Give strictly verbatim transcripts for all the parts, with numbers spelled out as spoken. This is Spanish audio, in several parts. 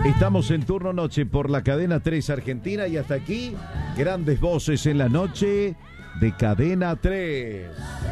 Estamos en turno noche por la Cadena tres Argentina y hasta aquí, grandes voces en la noche de Cadena tres.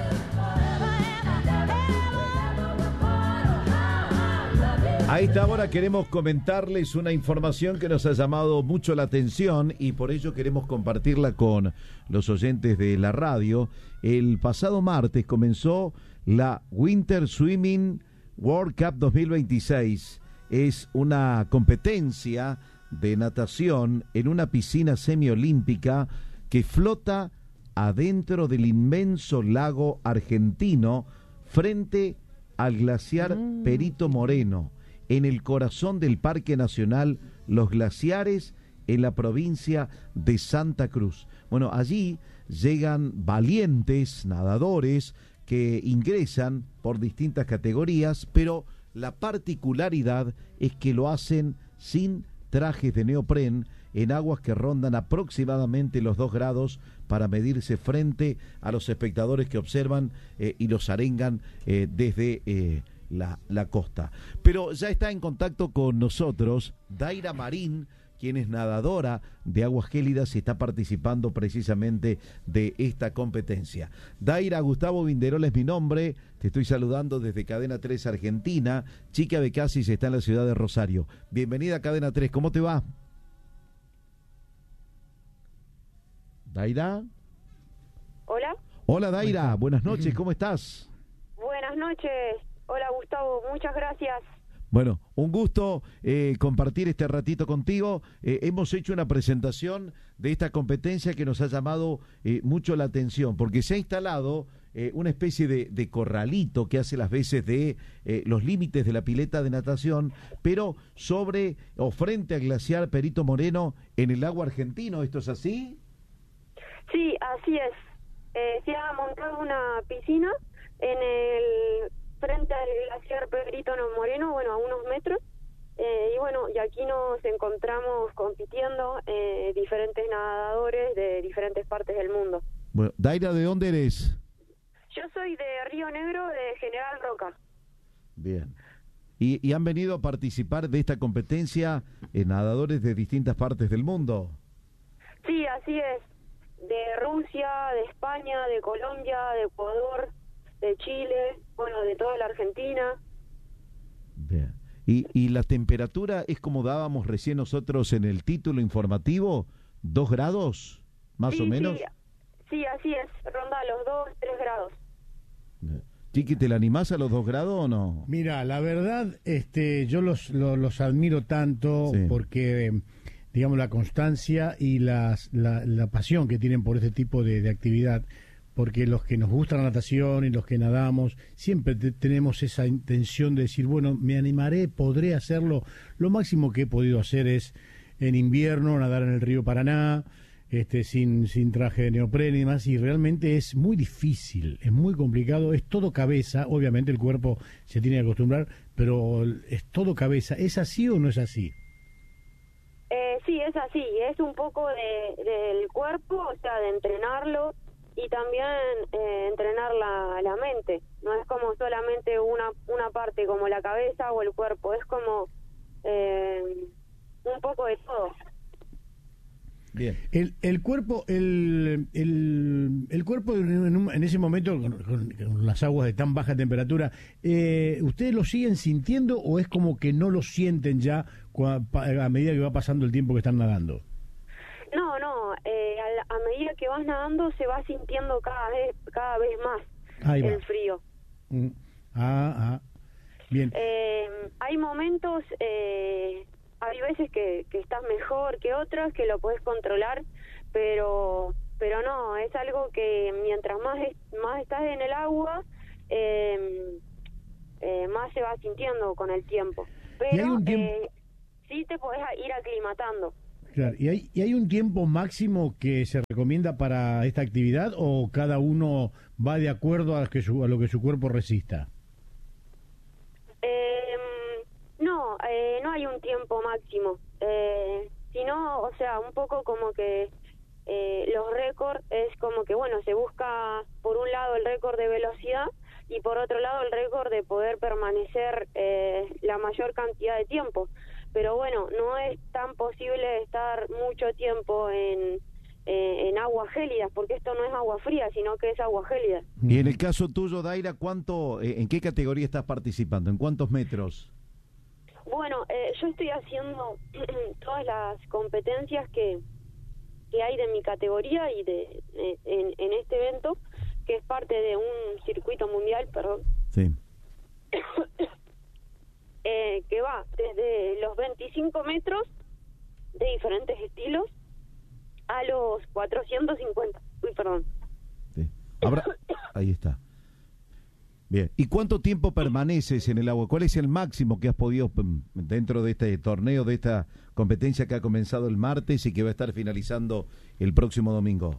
A esta hora queremos comentarles una información que nos ha llamado mucho la atención y por ello queremos compartirla con los oyentes de la radio. El pasado martes comenzó la Winter Swimming World Cup dos mil veintiséis. Es una competencia de natación en una piscina semiolímpica que flota adentro del inmenso lago argentino frente al glaciar Perito Moreno, en el corazón del Parque Nacional Los Glaciares, en la provincia de Santa Cruz. Bueno, allí llegan valientes nadadores que ingresan por distintas categorías, pero la particularidad es que lo hacen sin trajes de neopren en aguas que rondan aproximadamente los dos grados para medirse frente a los espectadores que observan eh, y los arengan eh, desde eh, la, la costa. Pero ya está en contacto con nosotros Daira Marín, quien es nadadora de aguas gélidas y está participando precisamente de esta competencia. Daira, Gustavo Vinderola es mi nombre, te estoy saludando desde Cadena tres Argentina. Chica Becasis está en la ciudad de Rosario. Bienvenida a Cadena tres, ¿cómo te va? Daira. Hola. Hola Daira, buenas noches, ¿cómo estás? Buenas noches, hola Gustavo, muchas gracias. Bueno, un gusto eh, compartir este ratito contigo. Eh, hemos hecho una presentación de esta competencia que nos ha llamado eh, mucho la atención, porque se ha instalado eh, una especie de, de corralito que hace las veces de eh, los límites de la pileta de natación, pero sobre o frente al glaciar Perito Moreno en el lago argentino. ¿Esto es así? Sí, así es. Eh, se ha montado una piscina en el frente al glaciar Perito Moreno, bueno, a unos metros, eh, y bueno, y aquí nos encontramos compitiendo eh, diferentes nadadores de diferentes partes del mundo. Bueno, Daira, ¿de dónde eres? Yo soy de Río Negro, de General Roca. Bien. ¿Y, y han venido a participar de esta competencia eh, nadadores de distintas partes del mundo? Sí, así es. De Rusia, de España, de Colombia, de Ecuador, de Chile, bueno, de toda la Argentina. Bien. ¿Y, y la temperatura es como dábamos recién nosotros en el título informativo? ¿Dos grados, más sí, o menos? Sí, sí, así es, ronda los dos, tres grados. Bien. Chiqui, ¿te la animás a los dos grados o no? Mira, la verdad, este, yo los, los, los admiro tanto sí. porque, digamos, la constancia y las, la, la pasión que tienen por este tipo de, de actividad, porque los que nos gusta la natación y los que nadamos, siempre te, tenemos esa intención de decir, bueno, me animaré, podré hacerlo. Lo máximo que he podido hacer es, en invierno, nadar en el río Paraná, este, sin, sin traje de neopren y demás, y realmente es muy difícil, es muy complicado, es todo cabeza, obviamente el cuerpo se tiene que acostumbrar, pero es todo cabeza. ¿Es así o no es así? Eh, sí, es así, es un poco de, del cuerpo, o sea, de entrenarlo, y también eh, entrenar la, la mente. No es como solamente una una parte como la cabeza o el cuerpo, es como eh, un poco de todo. Bien. El, el cuerpo el, el, el cuerpo en, un, en ese momento con, con, con las aguas de tan baja temperatura, eh, ¿ustedes lo siguen sintiendo o es como que no lo sienten ya a medida que va pasando el tiempo que están nadando? No, no, eh, a, a medida que vas nadando se va sintiendo cada vez cada vez más el frío. Mm. Ah, ah, bien. Eh, hay momentos, eh, hay veces que, que estás mejor que otras, que lo puedes controlar, pero pero no, es algo que mientras más es, más estás en el agua, eh, eh, más se va sintiendo con el tiempo. Pero tiempo... Eh, sí te podés ir aclimatando. Claro. ¿Y hay, ¿Y hay un tiempo máximo que se recomienda para esta actividad o cada uno va de acuerdo a, que su, a lo que su cuerpo resista? Eh, no, eh, no hay un tiempo máximo, eh, sino, o sea, un poco como que eh, los récords es como que, bueno, se busca por un lado el récord de velocidad y por otro lado el récord de poder permanecer eh, la mayor cantidad de tiempo. pero bueno, no es tan posible estar mucho tiempo en, eh, en aguas gélidas, porque esto no es agua fría, sino que es agua gélida. Y en el caso tuyo, Daira, ¿cuánto, eh, ¿en qué categoría estás participando? ¿En cuántos metros? Bueno, eh, yo estoy haciendo todas las competencias que, que hay de mi categoría y de eh, en, en este evento, que es parte de un circuito mundial, perdón. Sí. eh, que va desde los veinticinco metros de diferentes estilos a los cuatrocientos cincuenta. Uy, perdón. Sí. Habrá... Ahí está. Bien. ¿Y cuánto tiempo permaneces en el agua? ¿Cuál es el máximo que has podido dentro de este torneo, de esta competencia que ha comenzado el martes y que va a estar finalizando el próximo domingo?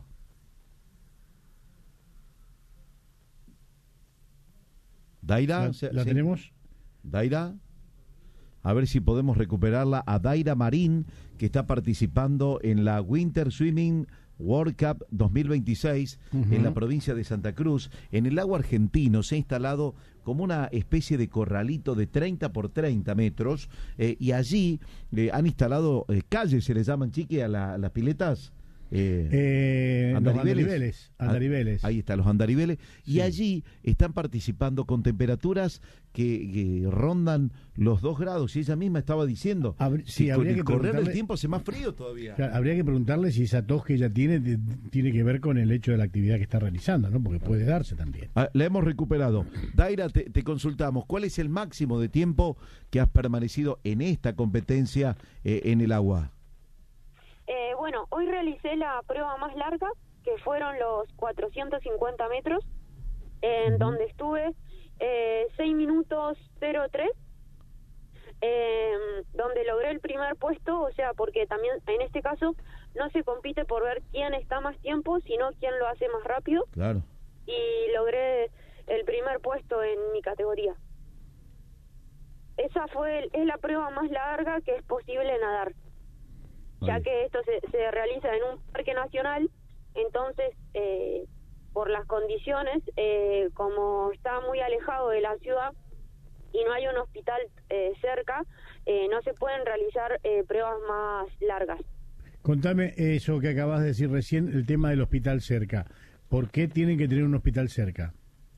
Daira, ¿La, la ¿sí? tenemos? Daira, a ver si podemos recuperarla a Daira Marín, que está participando en la Winter Swimming World Cup dos mil veintiséis uh-huh. en la provincia de Santa Cruz. En el lago argentino se ha instalado como una especie de corralito de treinta por treinta metros eh, y allí eh, han instalado eh, calles, se les llaman, Chiqui, a, la, a las piletas. Eh, eh, andariveles. andariveles, andariveles. Ahí están los andariveles. Sí. Y allí están participando con temperaturas que, que rondan los dos grados. Y ella misma estaba diciendo Habr sí, que con el que correr del tiempo hace más frío todavía. Claro, habría que preguntarle si esa tos que ella tiene de, tiene que ver con el hecho de la actividad que está realizando, ¿no? Porque puede darse también. Ah, la hemos recuperado. Daira, te, te consultamos. ¿Cuál es el máximo de tiempo que has permanecido en esta competencia eh, en el agua? Eh, bueno, hoy realicé la prueba más larga, que fueron los cuatrocientos cincuenta metros, en uh-huh. donde estuve eh, seis minutos cero tres, eh, donde logré el primer puesto, o sea, porque también en este caso no se compite por ver quién está más tiempo, sino quién lo hace más rápido. Claro. Y logré el primer puesto en mi categoría. Esa fue el, es la prueba más larga que es posible nadar, ya que esto se, se realiza en un parque nacional. Entonces, eh, por las condiciones, eh, como está muy alejado de la ciudad y no hay un hospital eh, cerca, eh, no se pueden realizar eh, pruebas más largas. Contame eso que acabas de decir recién, el tema del hospital cerca. ¿Por qué tienen que tener un hospital cerca?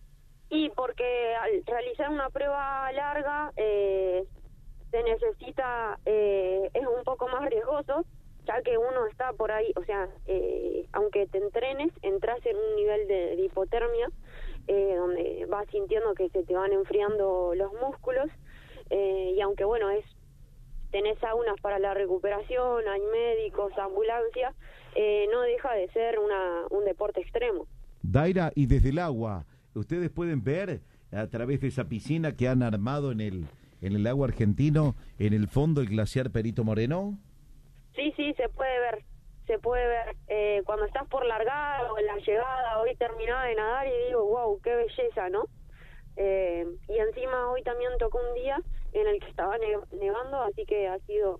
Y porque al realizar una prueba larga eh, se necesita, eh, es un poco más riesgoso, ya que uno está por ahí, o sea, eh, aunque te entrenes, entras en un nivel de, de hipotermia, eh, donde vas sintiendo que se te van enfriando los músculos, eh, y aunque bueno, es tenés saunas para la recuperación, hay médicos, ambulancia, eh, no deja de ser una, un deporte extremo. Daira, y desde el agua, ¿ustedes pueden ver a través de esa piscina que han armado en el, en el lago argentino, en el fondo el glaciar Perito Moreno? Sí, sí, se puede ver, se puede ver. Eh, cuando estás por largar o en la llegada, hoy terminaba de nadar y digo, wow, qué belleza, ¿no? Eh, y encima hoy también tocó un día en el que estaba ne- nevando, así que ha sido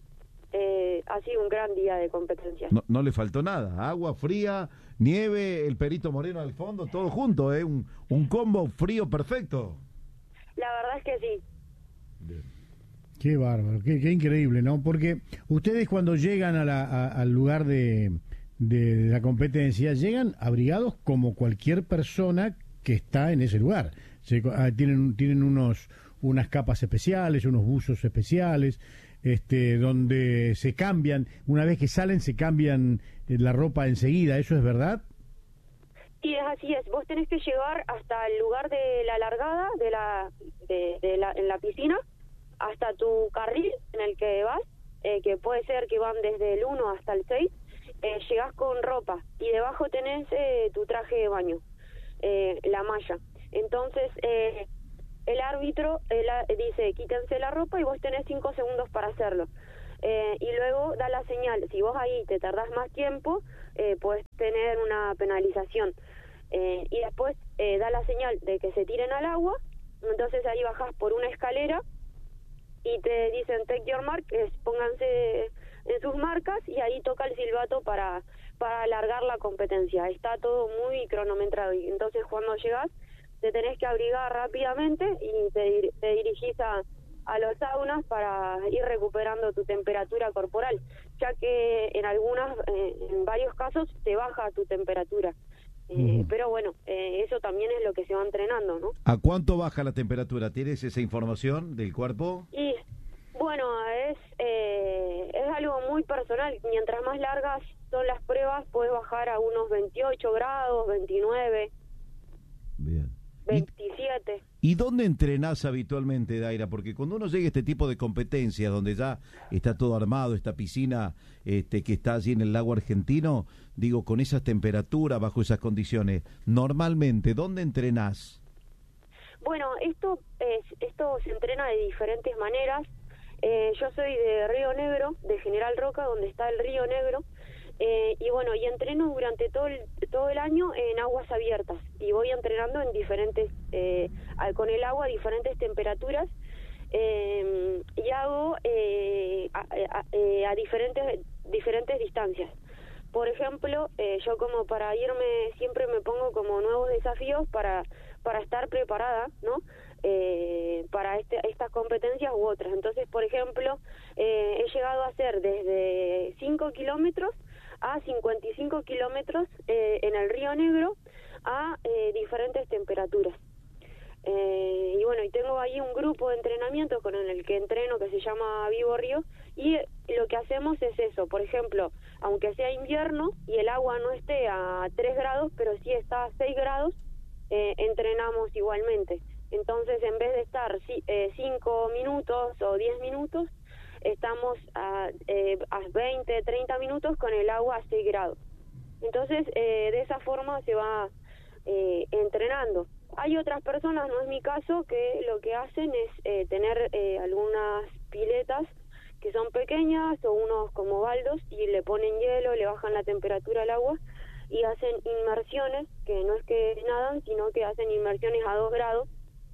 eh, ha sido un gran día de competencia. No, no le faltó nada, agua fría, nieve, el Perito Moreno al fondo, todo junto, ¿eh? Un, un combo frío perfecto. La verdad es que sí. Bien. Qué bárbaro, qué, qué increíble, ¿no? Porque ustedes cuando llegan a la, a, al lugar de, de, de la competencia, llegan abrigados como cualquier persona que está en ese lugar. Se, ah, tienen tienen unos unas capas especiales, unos buzos especiales, este, donde se cambian, una vez que salen se cambian la ropa enseguida, ¿eso es verdad? Sí, es así es. Vos tenés que llegar hasta el lugar de la largada, de la, de, de la en la piscina, hasta tu carril en el que vas, eh, que puede ser que van desde el uno hasta el seis, eh, llegás con ropa y debajo tenés eh, tu traje de baño, eh, la malla. Entonces, eh, el árbitro el, dice, quítense la ropa y vos tenés cinco segundos para hacerlo. Eh, y luego da la señal. Si vos ahí te tardás más tiempo, eh, puedes tener una penalización. Eh, y después eh, da la señal de que se tiren al agua, entonces ahí bajás por una escalera y te dicen take your mark, es, pónganse en sus marcas y ahí toca el silbato para para alargar la competencia. Está todo muy cronometrado y entonces cuando llegás te tenés que abrigar rápidamente y te, te dirigís a, a los saunas para ir recuperando tu temperatura corporal, ya que en algunas, eh, en varios casos, te baja tu temperatura. Eh, mm. Pero bueno, eh, eso también es lo que se va entrenando, ¿no? ¿A cuánto baja la temperatura? ¿Tienes esa información del cuerpo? Y bueno, es eh, es algo muy personal. Mientras más largas son las pruebas, puedes bajar a unos veintiocho grados, veintinueve, bien, veintisiete. ¿Y, ¿Y dónde entrenás habitualmente, Daira? Porque cuando uno llega a este tipo de competencias, donde ya está todo armado, esta piscina este, que está allí en el lago argentino, digo, con esas temperaturas, bajo esas condiciones, normalmente, ¿dónde entrenás? Bueno, esto, es, esto se entrena de diferentes maneras. Eh, yo soy de Río Negro, de General Roca, donde está el Río Negro. Eh, y bueno, y entreno durante todo el, todo el año en aguas abiertas y voy entrenando en diferentes eh, con el agua a diferentes temperaturas eh, y hago eh, a, a, a diferentes diferentes distancias. Por ejemplo, eh, yo como para irme siempre me pongo como nuevos desafíos para para estar preparada, ¿no? Eh, para este, estas competencias u otras. Entonces, por ejemplo, eh, he llegado a hacer desde cinco kilómetros a cincuenta y cinco kilómetros eh, en el Río Negro a eh, diferentes temperaturas. Eh, y bueno, y tengo ahí un grupo de entrenamiento con el que entreno que se llama Vivo Río, y lo que hacemos es eso. Por ejemplo, aunque sea invierno y el agua no esté a tres grados, pero sí está a seis grados, eh, entrenamos igualmente. Entonces, en vez de estar cinco minutos o diez minutos, estamos a, eh, a veinte, treinta minutos con el agua a seis grados. Entonces, eh, de esa forma se va eh, entrenando. Hay otras personas, no es mi caso, que lo que hacen es eh, tener eh, algunas piletas que son pequeñas o unos como baldos y le ponen hielo, le bajan la temperatura al agua y hacen inmersiones, que no es que nadan, sino que hacen inmersiones a dos grados.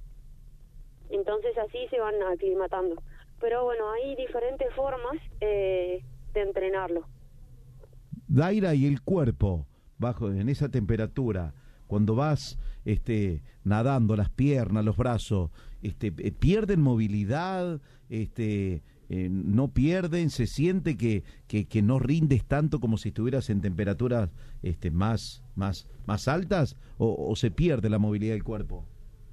Entonces así se van aclimatando. Pero bueno, hay diferentes formas eh, de entrenarlo. Daira, ¿y el cuerpo bajo en esa temperatura, cuando vas este nadando, las piernas, los brazos, este pierden movilidad, este eh, no pierden, se siente que, que que no rindes tanto como si estuvieras en temperaturas este más más más altas, o, o se pierde la movilidad del cuerpo?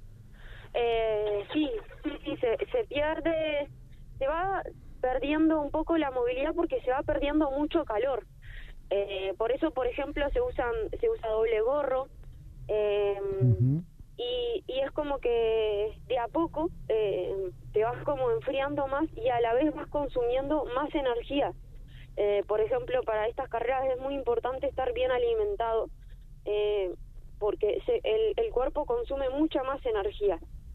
Eh, sí, sí, sí, se, se pierde, se va perdiendo un poco la movilidad porque se va perdiendo mucho calor. Eh, por eso, por ejemplo, se usan se usa doble gorro. Eh, uh-huh. y, y es como que de a poco eh, te vas como enfriando más y a la vez vas consumiendo más energía. Eh, por ejemplo, para estas carreras es muy importante estar bien alimentado eh, porque se, el, el cuerpo consume mucha más energía.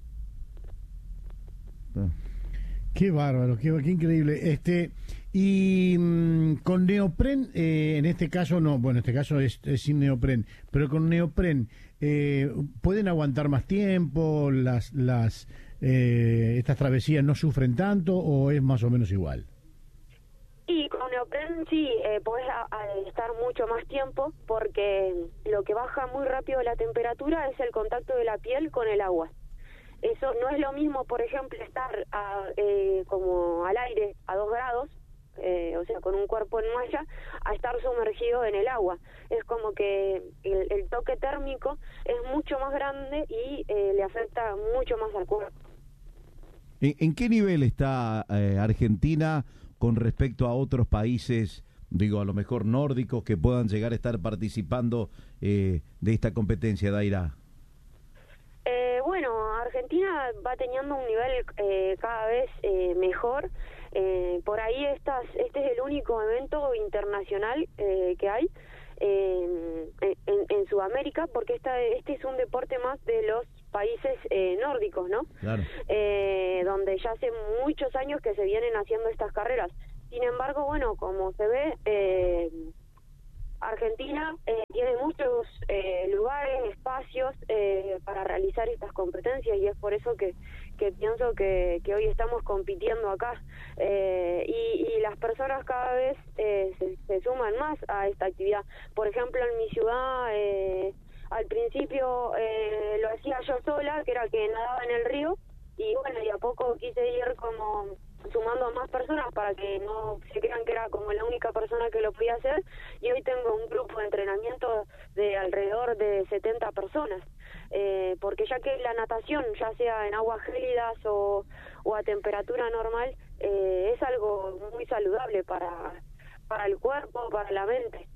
Qué bárbaro, qué, qué increíble. Este y mmm, con neopren, eh, en este caso no, bueno, en este caso es, es sin neopren, pero con neopren eh, pueden aguantar más tiempo, las las eh, estas travesías no sufren tanto, o es más o menos igual. Y con neopren sí, eh, podés a, a estar mucho más tiempo porque lo que baja muy rápido la temperatura es el contacto de la piel con el agua. Eso no es lo mismo, por ejemplo, estar a, eh, como al aire a dos grados, eh, o sea, con un cuerpo en malla, a estar sumergido en el agua. Es como que el, el toque térmico es mucho más grande y eh, le afecta mucho más al cuerpo. ¿En, en qué nivel está eh, Argentina con respecto a otros países, digo, a lo mejor nórdicos, que puedan llegar a estar participando eh, de esta competencia, Daira? Eh, bueno, Argentina va teniendo un nivel eh, cada vez eh, mejor. Eh, por ahí estas, este es el único evento internacional eh, que hay eh, en, en Sudamérica, porque esta, este es un deporte más de los países eh, nórdicos, ¿no? Claro. Eh, donde ya hace muchos años que se vienen haciendo estas carreras. Sin embargo, bueno, como se ve, eh, Argentina eh, tiene muchos eh, lugares, espacios eh, para realizar estas competencias, y es por eso que, que pienso que, que hoy estamos compitiendo acá. Eh, y, y las personas cada vez eh, se, se suman más a esta actividad. Por ejemplo, en mi ciudad, eh, al principio eh, lo hacía yo sola, que era que nadaba en el río, y bueno, y a poco quise ir como sumando a más personas para que no se crean que era como la única persona que lo podía hacer, y hoy tengo un grupo de entrenamiento de alrededor de setenta personas, eh, porque ya que la natación, ya sea en aguas gélidas o, o a temperatura normal, eh, es algo muy saludable para, para el cuerpo, para la mente.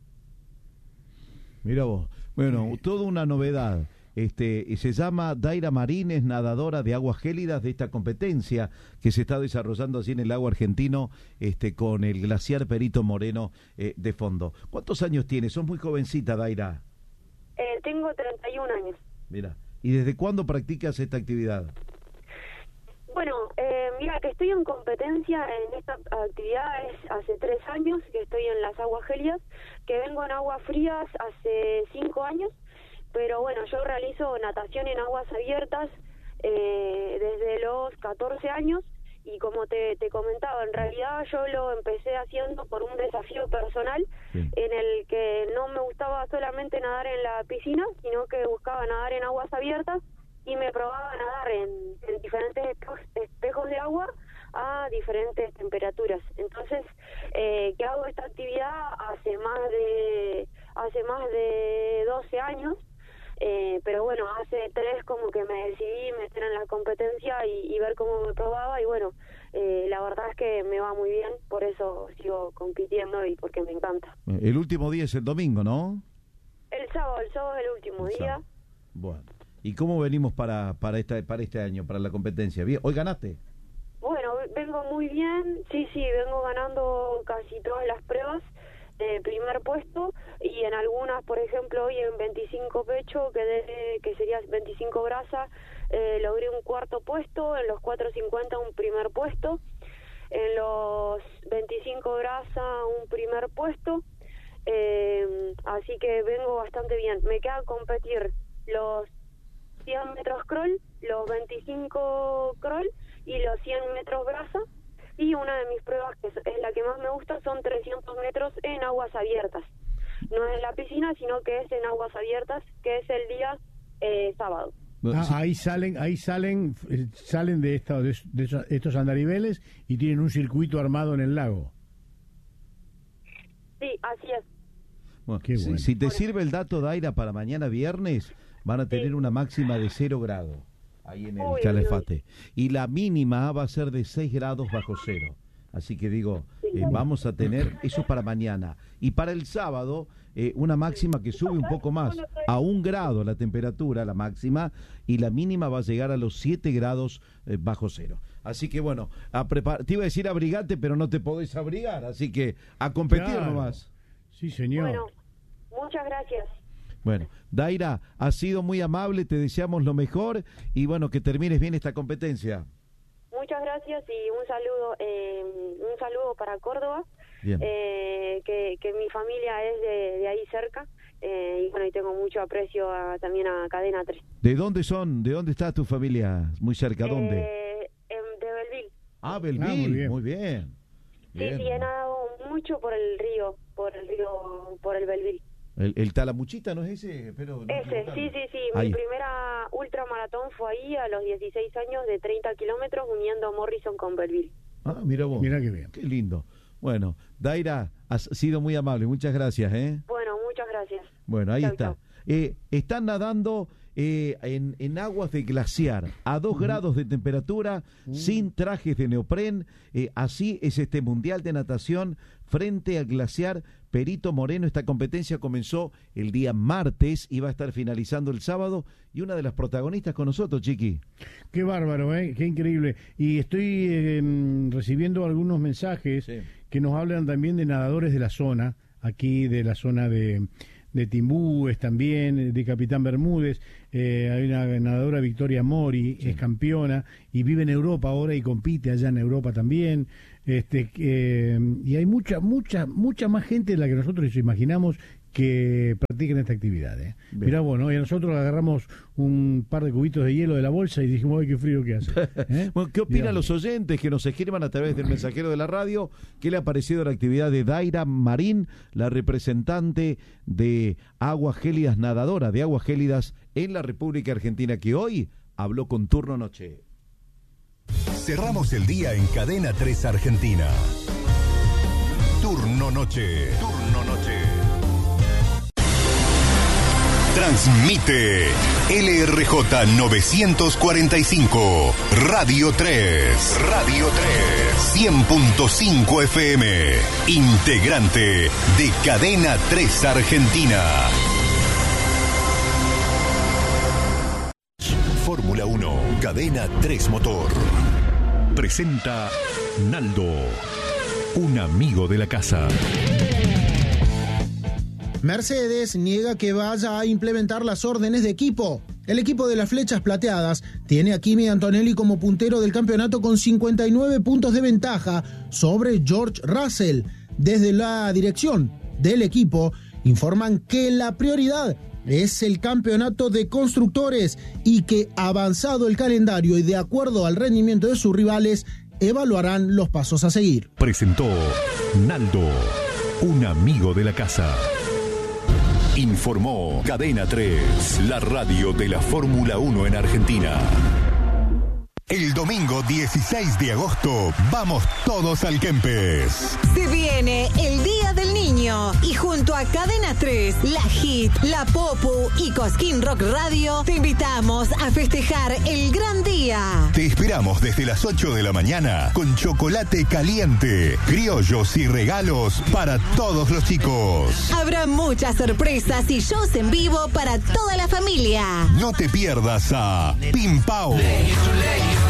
Mira vos, bueno, toda una novedad. Este, se llama Daira Marín, es nadadora de aguas gélidas de esta competencia que se está desarrollando así en el lago argentino, este, con el glaciar Perito Moreno eh, de fondo. ¿Cuántos años tienes? Sos muy jovencita, Daira. Eh, tengo treinta y un años. Mira, ¿y desde cuándo practicas esta actividad? Bueno, eh, mira, que estoy en competencia en esta actividad es hace tres años, que estoy en las aguas gélidas, que vengo en aguas frías hace cinco años, pero bueno, yo realizo natación en aguas abiertas eh, desde los catorce años, y como te, te comentaba, en realidad yo lo empecé haciendo por un desafío personal, sí, en el que no me gustaba solamente nadar en la piscina, sino que buscaba nadar en aguas abiertas, y me probaba nadar en, en diferentes espejos, espejos de agua a diferentes temperaturas. Entonces, eh, que hago esta actividad hace más de hace más de doce años, eh, pero bueno, hace tres como que me decidí meter en la competencia y, y ver cómo me probaba, y bueno, eh, la verdad es que me va muy bien, por eso sigo compitiendo y porque me encanta. El último día es el domingo, ¿no? El sábado, el sábado es el último el día. Sábado. Bueno. ¿Y cómo venimos para para esta para este año, para la competencia? ¿Bien? ¿Hoy ganaste? Bueno, vengo muy bien, sí, sí, vengo ganando casi todas las pruebas, eh, primer puesto, y en algunas, por ejemplo, hoy en veinticinco pecho, que, de, que sería veinticinco brasa, eh, logré un cuarto puesto, en los cuatro cincuenta un primer puesto, en los veinticinco brasa un primer puesto, eh, así que vengo bastante bien. Me queda competir los cien metros crawl, los veinticinco crawl y los cien metros braza, y una de mis pruebas, que es la que más me gusta, son trescientos metros en aguas abiertas. No es en la piscina, sino que es en aguas abiertas, que es el día eh, sábado. Ah, ahí salen, ahí salen, salen de, esta, de, de estos andariveles y tienen un circuito armado en el lago. Sí, así es. Bueno, Qué bueno. Si, si te sirve el dato, Daira, para mañana viernes van a tener sí. una máxima de cero grados ahí en el uy, Calafate. Uy, uy. Y la mínima va a ser de seis grados bajo cero. Así que digo, eh, vamos a tener eso para mañana. Y para el sábado, eh, una máxima que sube un poco más, a un grado la temperatura, la máxima, y la mínima va a llegar a los siete grados eh, bajo cero. Así que bueno, a prepar... te iba a decir abrigate, pero no te podés abrigar, así que a competir claro. nomás. Sí, señor. Bueno, muchas gracias. Bueno, Daira, has sido muy amable, te deseamos lo mejor y bueno, que termines bien esta competencia. Muchas gracias y un saludo, eh, un saludo para Córdoba, eh, que, que mi familia es de, de ahí cerca, eh, y bueno, y tengo mucho aprecio a, también a Cadena tres. ¿De dónde son? ¿De dónde está tu familia? ¿Muy cerca? ¿Dónde? Eh, de Belville. Ah, Belville, ah, muy bien. Muy bien. Sí, bien. Sí, he nadado mucho por el río, por el río, por el Belville. El, el Talamuchita, ¿no es ese? Pero no ese, sí, sí, sí. Ahí. Mi primera ultramaratón fue ahí a los dieciséis años de treinta kilómetros uniendo Morrison con Belville. Ah, mira vos. Mira qué bien. Qué lindo. Bueno, Daira, has sido muy amable. Muchas gracias, ¿eh? Bueno, muchas gracias. Bueno, ahí chau, está. Chau. Eh, están nadando eh, en, en aguas de glaciar, a dos mm. grados de temperatura, mm. sin trajes de neopren. Eh, así es este Mundial de Natación frente al glaciar Perito Moreno. Esta competencia comenzó el día martes y va a estar finalizando el sábado, y una de las protagonistas con nosotros, Chiqui. Qué bárbaro, ¿eh? Qué increíble. Y estoy eh, recibiendo algunos mensajes sí. que nos hablan también de nadadores de la zona, aquí de la zona de, de Timbúes también, de Capitán Bermúdez. Eh, hay una nadadora, Victoria Mori, sí. es campeona y vive en Europa ahora y compite allá en Europa también. Este, eh, y hay mucha, mucha, mucha más gente de la que nosotros imaginamos que practican esta actividad. ¿eh? Mirá vos, ¿no? Y nosotros agarramos un par de cubitos de hielo de la bolsa y dijimos, ¡ay, qué frío que hace! ¿Eh? Bueno, ¿qué opinan los oyentes que nos escriban a través del mensajero de la radio? ¿Qué le ha parecido la actividad de Daira Marín, la representante de Aguas Gélidas, nadadora de Aguas Gélidas en la República Argentina, que hoy habló con Turno Noche? Cerramos el día en Cadena tres Argentina. Turno Noche. Turno Noche. Transmite L R J novecientos cuarenta y cinco, Radio tres. Radio tres. cien punto cinco F M. Integrante de Cadena tres Argentina. Fórmula uno, Cadena tres Motor. Presenta Naldo, un amigo de la casa. Mercedes niega que vaya a implementar las órdenes de equipo. El equipo de las Flechas Plateadas tiene a Kimi Antonelli como puntero del campeonato con cincuenta y nueve puntos de ventaja sobre George Russell. Desde la dirección del equipo informan que la prioridad es el campeonato de constructores y que, avanzado el calendario y de acuerdo al rendimiento de sus rivales, evaluarán los pasos a seguir. Presentó Naldo, un amigo de la casa. Informó Cadena tres, la radio de la Fórmula uno en Argentina. El domingo dieciséis de agosto vamos todos al Kempes. Se viene el Día del Niño y junto a Cadena tres, La Hit, La Popu y Cosquín Rock Radio te invitamos a festejar el gran día. Te esperamos desde las ocho de la mañana con chocolate caliente, criollos y regalos para todos los chicos. Habrá muchas sorpresas y shows en vivo para toda la familia. No te pierdas a Pim Pau,